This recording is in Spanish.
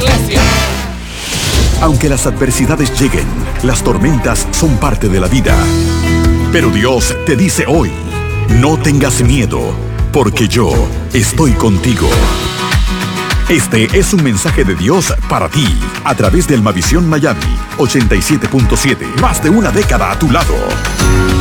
iglesia. Aunque las adversidades lleguen, las tormentas son parte de la vida. Pero Dios te dice hoy, no tengas miedo, porque yo estoy contigo. Este es un mensaje de Dios para ti, a través de Almavisión Miami 87.7, más de una década a tu lado.